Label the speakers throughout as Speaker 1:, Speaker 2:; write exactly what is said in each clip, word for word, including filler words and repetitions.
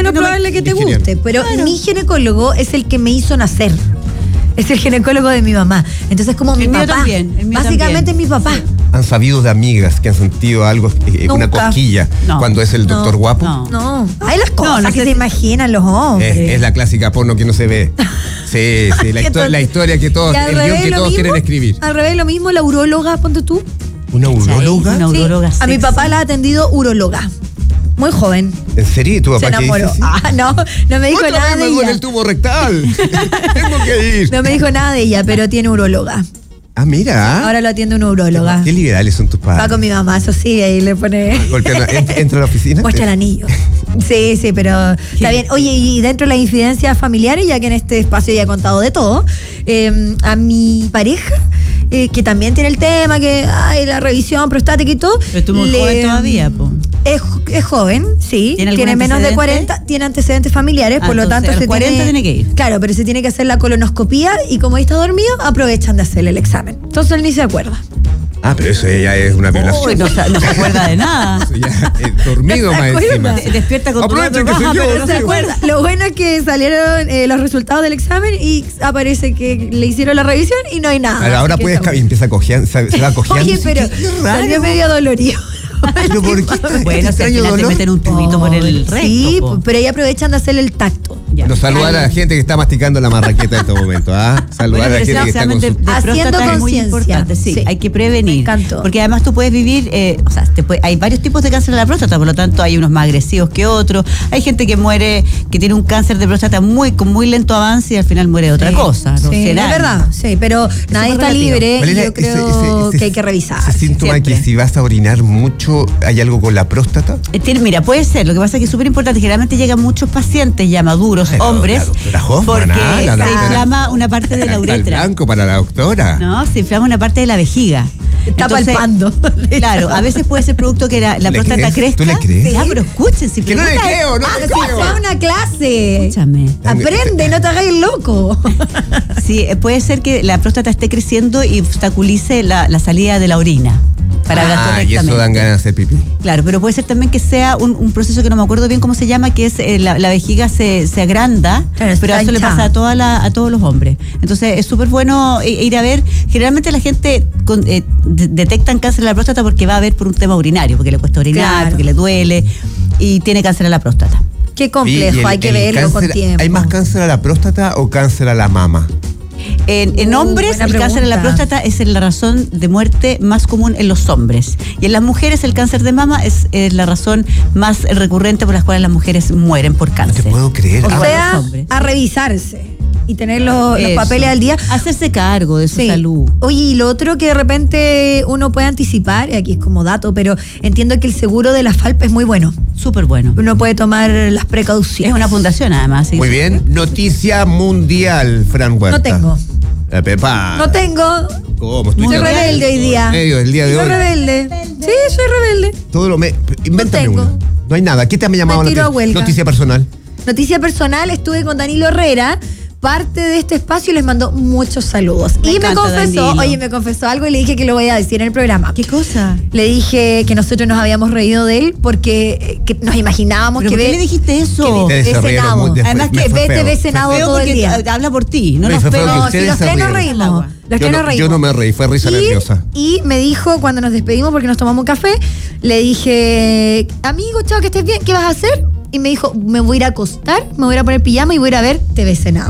Speaker 1: menos
Speaker 2: no
Speaker 1: probable que te
Speaker 3: ingeniero.
Speaker 1: guste. Pero
Speaker 2: Claro.
Speaker 1: mi ginecólogo es el que me hizo nacer. Es el ginecólogo de mi mamá. Entonces es como mi
Speaker 2: El mío
Speaker 1: papá.
Speaker 2: también, el mío
Speaker 1: Básicamente
Speaker 2: también.
Speaker 1: es mi papá.
Speaker 3: ¿Han sabido de amigas que han sentido algo, eh, una
Speaker 1: Nunca.
Speaker 3: cosquilla,
Speaker 2: No.
Speaker 3: cuando es el doctor
Speaker 1: No.
Speaker 3: guapo?
Speaker 2: No.
Speaker 1: No. Hay las cosas
Speaker 2: no
Speaker 1: que
Speaker 2: sé
Speaker 1: se
Speaker 2: si-
Speaker 1: imaginan los hombres.
Speaker 3: Es, es la clásica porno que no se ve. Sí, sí, la,
Speaker 1: Que
Speaker 3: histo-
Speaker 1: to-
Speaker 3: la historia que todos,
Speaker 1: Y al
Speaker 3: el guión
Speaker 1: revés
Speaker 3: que
Speaker 1: lo
Speaker 3: todos
Speaker 1: mismo,
Speaker 3: quieren escribir.
Speaker 1: Al revés, lo mismo, la uróloga, ponte tú.
Speaker 3: ¿Una uróloga?
Speaker 2: Una
Speaker 1: Sí,
Speaker 2: uróloga
Speaker 1: a mi
Speaker 2: sexy.
Speaker 1: papá la ha atendido uróloga. Muy joven.
Speaker 3: ¿En serio? ¿Y tu
Speaker 1: Se
Speaker 3: papá qué dice?
Speaker 1: enamoró.
Speaker 3: así?
Speaker 1: Ah, no, no me dijo
Speaker 3: Otra
Speaker 1: nada
Speaker 3: vez
Speaker 1: de
Speaker 3: me duele
Speaker 1: ella.
Speaker 3: el tubo rectal. Tengo que ir.
Speaker 1: No me dijo nada de ella, pero tiene uróloga.
Speaker 3: Ah, mira.
Speaker 1: Ahora lo atiende una uróloga.
Speaker 3: Qué liberales son tus
Speaker 1: Va
Speaker 3: padres.
Speaker 1: con mi mamá, eso sí, ahí le pone.
Speaker 3: Golpeando- ent- entra a la oficina.
Speaker 1: Muestra el anillo. Sí, sí, pero está bien. Oye, y dentro de las incidencias familiares, ya que en este espacio ya he contado de todo, eh, a mi pareja, eh, que también tiene el tema, que hay la revisión prostática y todo.
Speaker 2: Pero tú muy joven todavía, po.
Speaker 1: Es, es joven, sí.
Speaker 2: ¿Tiene
Speaker 1: Tiene,
Speaker 2: algún
Speaker 1: menos de
Speaker 2: antecedente?
Speaker 1: cuarenta, tiene antecedentes familiares,
Speaker 2: Ah,
Speaker 1: por lo
Speaker 2: entonces,
Speaker 1: tanto
Speaker 2: a los
Speaker 1: se
Speaker 2: cuarenta tiene que ir.
Speaker 1: Claro, pero se tiene que hacer la colonoscopía y como ahí está dormido, aprovechan de hacerle el examen. Entonces él ni se acuerda.
Speaker 3: Ah, pero eso ya es una violación.
Speaker 2: Uy, no, se- no se acuerda de nada.
Speaker 3: Eso ya es dormido
Speaker 1: ¿Se
Speaker 3: más
Speaker 1: acuerda?
Speaker 3: encima.
Speaker 2: De- Despierta con dolor
Speaker 3: Aprovechen
Speaker 2: de
Speaker 3: que soy
Speaker 2: baja,
Speaker 3: yo,
Speaker 2: pero
Speaker 3: no
Speaker 2: no
Speaker 1: ¿Se
Speaker 2: se
Speaker 1: acuerda?
Speaker 2: acuerda.
Speaker 1: Lo bueno es que salieron eh, los resultados del examen y aparece que le hicieron la revisión y no hay nada.
Speaker 3: Ahora, ahora
Speaker 1: Así que
Speaker 3: puedes
Speaker 1: está
Speaker 3: ca- y empieza a cojear, se, se va cojeando.
Speaker 1: Oye, pero
Speaker 3: Qué raro.
Speaker 1: salió medio dolorido.
Speaker 3: Pero ¿por qué está-
Speaker 2: Bueno,
Speaker 3: este
Speaker 2: si al
Speaker 3: extraño
Speaker 2: final te
Speaker 3: dolor?
Speaker 2: meten un tubito por el recto.
Speaker 1: Sí,
Speaker 2: po.
Speaker 1: pero ahí aprovechan de hacerle el tacto.
Speaker 2: Ya.
Speaker 3: Nos saludar a la gente que está masticando la marraqueta en este momento, ¿ah? Saludar
Speaker 2: Bueno,
Speaker 3: a la
Speaker 2: pero
Speaker 3: gente que
Speaker 2: ese
Speaker 3: está con
Speaker 2: examen de,
Speaker 3: su...
Speaker 2: de
Speaker 1: Haciendo
Speaker 2: próstata es muy
Speaker 1: conciencia.
Speaker 2: importante. Sí,
Speaker 1: Sí.
Speaker 2: hay que prevenir.
Speaker 1: Me encantó.
Speaker 2: Porque además tú puedes vivir, eh, o sea, te puede- hay varios tipos de cáncer de la próstata, por lo tanto hay unos más agresivos que otros. Hay gente que muere, que tiene un cáncer de próstata muy con muy lento avance y al final muere de otra
Speaker 1: Sí.
Speaker 2: cosa. ¿no?
Speaker 1: Sí,
Speaker 2: cien
Speaker 1: es
Speaker 2: años.
Speaker 1: verdad, sí, pero nadie está
Speaker 2: relativo.
Speaker 1: libre
Speaker 3: Valeria,
Speaker 1: y yo creo
Speaker 3: ese- ese- ese-
Speaker 1: que hay que revisar.
Speaker 3: Ese síntoma
Speaker 2: siempre.
Speaker 3: que si vas a orinar mucho, ¿hay algo con la próstata?
Speaker 2: Eh, tiene- Mira, puede ser, lo que pasa es que es súper importante, generalmente llegan muchos pacientes ya maduros,
Speaker 3: Ay, la-
Speaker 2: hombres,
Speaker 3: la doctora Hoffman,
Speaker 2: porque
Speaker 3: ah, la
Speaker 2: se
Speaker 3: doctora.
Speaker 2: inflama una parte de la
Speaker 3: Está el
Speaker 2: uretra.
Speaker 3: blanco para la doctora.
Speaker 2: No, se inflama una parte de la vejiga.
Speaker 1: Está
Speaker 2: Entonces,
Speaker 1: palpando.
Speaker 2: Claro, a veces puede ser producto que la, la
Speaker 3: ¿Le
Speaker 2: próstata
Speaker 3: crees?
Speaker 2: crezca.
Speaker 3: ¿Tú le crees?
Speaker 2: Ya, pero escuchen, si
Speaker 3: Que no le
Speaker 2: preguntan-
Speaker 3: creo, no
Speaker 1: Ah,
Speaker 3: le
Speaker 1: sí,
Speaker 3: creo.
Speaker 1: fue una clase.
Speaker 2: Escúchame.
Speaker 1: Aprende, no te hagas el loco.
Speaker 2: Sí, eh, puede ser que la próstata esté creciendo y obstaculice la, la salida de la orina. Para hablar
Speaker 3: Ah, y eso
Speaker 2: correctamente.
Speaker 3: dan ganas de hacer pipí.
Speaker 2: Claro, pero puede ser también que sea un, un proceso que no me acuerdo bien cómo se llama, que es eh, la, la vejiga se, se agranda,
Speaker 1: Claro,
Speaker 2: pero
Speaker 1: está
Speaker 2: eso le
Speaker 1: hinchada.
Speaker 2: pasa a, toda la, a todos los hombres. Entonces es súper bueno i- ir a ver. Generalmente la gente con, eh, de- detectan cáncer de la próstata porque va a ver por un tema urinario, porque le cuesta orinar,
Speaker 1: Claro.
Speaker 2: porque le duele y tiene cáncer de la próstata.
Speaker 1: Qué
Speaker 3: Y-
Speaker 1: complejo,
Speaker 3: y el-
Speaker 1: hay que
Speaker 3: el
Speaker 1: verlo con
Speaker 3: cáncer-
Speaker 1: tiempo.
Speaker 3: ¿Hay más cáncer a la próstata o cáncer a la mama?
Speaker 2: En, en
Speaker 1: Uh,
Speaker 2: hombres,
Speaker 1: buena
Speaker 2: el cáncer de la
Speaker 1: pregunta.
Speaker 2: próstata es la razón de muerte más común en los hombres. Y en las mujeres, el cáncer de mama es, es la razón más recurrente por las cuales las mujeres mueren por
Speaker 3: No
Speaker 2: cáncer.
Speaker 3: te puedo creer.
Speaker 1: O
Speaker 3: Ah,
Speaker 2: bueno,
Speaker 1: sea,
Speaker 2: los hombres.
Speaker 1: a revisarse y tener los, los
Speaker 2: Eso.
Speaker 1: papeles al día.
Speaker 2: Hacerse cargo de su
Speaker 1: Sí.
Speaker 2: salud.
Speaker 1: Oye, y lo otro que de repente uno puede anticipar, y aquí es como dato, pero entiendo que el seguro de la FALP es muy bueno.
Speaker 2: Súper bueno.
Speaker 1: Uno puede tomar las
Speaker 2: Es
Speaker 1: precauciones.
Speaker 2: una fundación, además. ¿sí?
Speaker 3: Muy bien. Noticia mundial, Fran Huerta.
Speaker 1: No tengo.
Speaker 3: La Pepa.
Speaker 1: No tengo.
Speaker 3: ¿Cómo? Estoy
Speaker 1: Soy
Speaker 3: de-
Speaker 1: rebelde hoy día.
Speaker 3: Medio del día de
Speaker 1: Soy
Speaker 3: hoy.
Speaker 1: rebelde. Sí, soy rebelde.
Speaker 3: Todo lo me... Invéntame
Speaker 1: No tengo.
Speaker 3: uno. No hay nada. ¿Qué te ha llamado
Speaker 1: Me
Speaker 3: la
Speaker 1: tiro a
Speaker 3: atención?
Speaker 1: huelga.
Speaker 3: Noticia personal.
Speaker 1: Noticia personal, estuve con Danilo Herrera, parte de este espacio, y les mandó muchos saludos.
Speaker 2: Me
Speaker 1: y me
Speaker 2: encanta,
Speaker 1: confesó,
Speaker 2: Danilo.
Speaker 1: oye, me confesó algo y le dije que lo voy a decir en el programa.
Speaker 2: ¿Qué cosa?
Speaker 1: Le dije que nosotros nos habíamos reído de él porque eh, que nos imaginábamos
Speaker 2: ¿Pero
Speaker 1: que
Speaker 2: por qué
Speaker 1: ve-
Speaker 2: le dijiste eso?
Speaker 1: que
Speaker 3: Ustedes
Speaker 1: ve
Speaker 3: se rieron
Speaker 1: Senado.
Speaker 3: muy después.
Speaker 1: Además
Speaker 3: Me
Speaker 1: que
Speaker 3: fue
Speaker 1: ve
Speaker 3: feo.
Speaker 1: T V Senado
Speaker 2: Feo
Speaker 1: todo el
Speaker 2: porque
Speaker 1: día.
Speaker 2: te- habla por ti, no
Speaker 3: Me
Speaker 2: nos
Speaker 3: fue feo que
Speaker 2: pega.
Speaker 1: No,
Speaker 3: ustedes
Speaker 1: si los
Speaker 3: se
Speaker 1: tres nos
Speaker 3: rieron.
Speaker 1: reímos. Los
Speaker 3: Yo
Speaker 1: tres
Speaker 3: no-
Speaker 1: nos reímos.
Speaker 3: yo no me reí, fue risa
Speaker 1: y,
Speaker 3: nerviosa.
Speaker 1: Y me dijo cuando nos despedimos porque nos tomamos un café, le dije, amigo, chao, que estés bien, ¿qué vas a hacer? Y me dijo, me voy a ir a acostar, me voy a ir a poner pijama y voy a ir a ver T V Senado.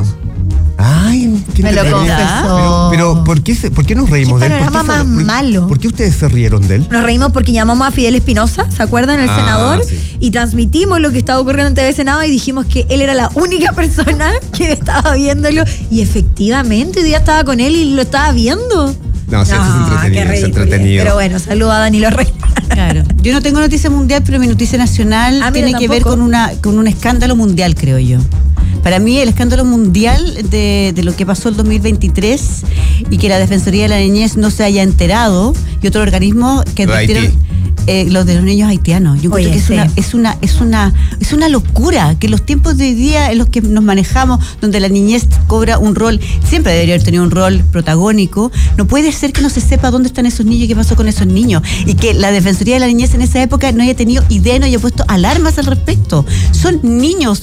Speaker 3: Ay, qué
Speaker 1: Me lo
Speaker 3: entretenido.
Speaker 1: confesó.
Speaker 3: Pero, pero ¿por, qué se- ¿por qué nos reímos
Speaker 1: Qué
Speaker 3: de él? ¿Por
Speaker 1: panorama
Speaker 3: qué
Speaker 1: más
Speaker 3: por-
Speaker 1: malo.
Speaker 3: ¿Por qué ustedes se rieron de él?
Speaker 1: Nos reímos porque llamamos a Fidel Espinosa, ¿se acuerdan? El
Speaker 3: Ah,
Speaker 1: senador.
Speaker 3: sí.
Speaker 1: Y transmitimos lo que estaba ocurriendo en T V Senado y dijimos que él era la única persona que estaba viéndolo. Y efectivamente, hoy día estaba con él y lo estaba viendo.
Speaker 3: No, sí, eso es entretenido,
Speaker 1: qué
Speaker 3: es
Speaker 1: ridículo.
Speaker 3: entretenido.
Speaker 1: Pero bueno, saludo a Danilo Rey.
Speaker 2: Claro. Yo no tengo noticia mundial, pero mi noticia nacional
Speaker 1: Ah, mira,
Speaker 2: tiene que ver
Speaker 1: tampoco.
Speaker 2: con una con un escándalo mundial, creo yo. Para mí, el escándalo mundial de, de lo que pasó el dos mil veintitrés y que la Defensoría de la Niñez no se haya enterado y otro organismo que
Speaker 3: Lo de
Speaker 2: advirtieron,
Speaker 3: Haití.
Speaker 2: eh, los de los niños haitianos. Yo
Speaker 1: Oye,
Speaker 2: creo que es,
Speaker 1: sí.
Speaker 2: una, es una es una es una locura que los tiempos de hoy día en los que nos manejamos, donde la niñez cobra un rol, siempre debería haber tenido un rol protagónico, no puede ser que no se sepa dónde están esos niños y qué pasó con esos niños y que la Defensoría de la Niñez en esa época no haya tenido idea, no haya puesto alarmas al respecto. Son niños